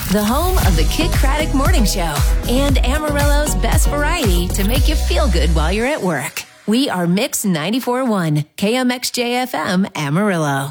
the home of the Kid Craddock Morning Show and Amarillo's best variety to make you feel good while you're at work. We are Mix 94.1, KMXJ-FM Amarillo.